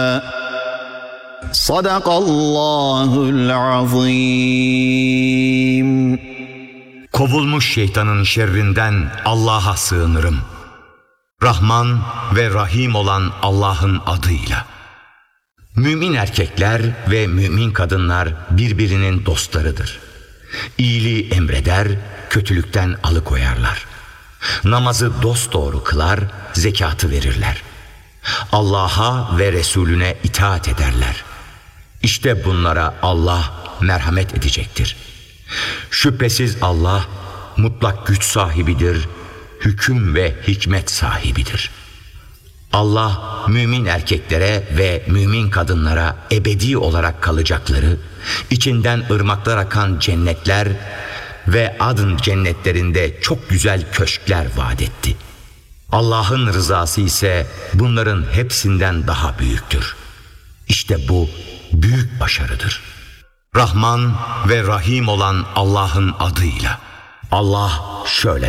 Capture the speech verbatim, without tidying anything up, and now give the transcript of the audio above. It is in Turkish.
Sadakallahul azim. Kovulmuş şeytanın şerrinden Allah'a sığınırım. Rahman ve Rahim olan Allah'ın adıyla. Mümin erkekler ve mümin kadınlar birbirinin dostlarıdır. İyiliği emreder, kötülükten alıkoyarlar. Namazı dosdoğru kılar, zekatı verirler. Allah'a ve Resulüne itaat ederler. İşte bunlara Allah merhamet edecektir. Şüphesiz Allah mutlak güç sahibidir, hüküm ve hikmet sahibidir. Allah mümin erkeklere ve mümin kadınlara ebedi olarak kalacakları, içinden ırmaklar akan cennetler ve adın cennetlerinde çok güzel köşkler vaat etti. Allah'ın rızası ise bunların hepsinden daha büyüktür. İşte bu büyük başarıdır. Rahman ve Rahim olan Allah'ın adıyla. Allah şöyle